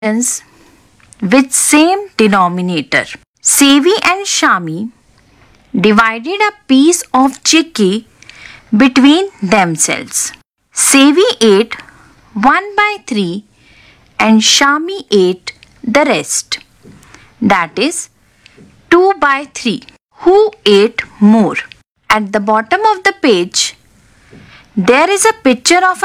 with same denominator. Sevi and Shami divided a piece of chicky between themselves. Sevi ate 1/3 and Shami ate the rest. That is 2/3. Who ate more? At the bottom of the page, there is a picture of